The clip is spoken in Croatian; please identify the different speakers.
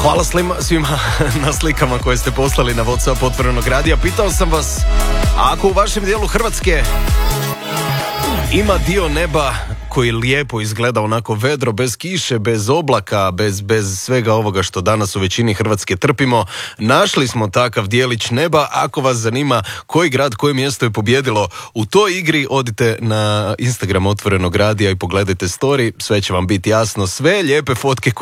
Speaker 1: Hvala svima na slikama koje ste poslali na WhatsApp Otvorenog radija. Pitao sam vas, ako u vašem dijelu Hrvatske ima dio neba koji lijepo izgleda onako vedro, bez kiše, bez oblaka, bez svega ovoga što danas u većini Hrvatske trpimo. Našli smo takav dijelić neba. Ako vas zanima koji grad, koje mjesto je pobjedilo u toj igri, odite na Instagram Otvorenog radija i pogledajte story. Sve će vam biti jasno. Sve lijepe fotke koje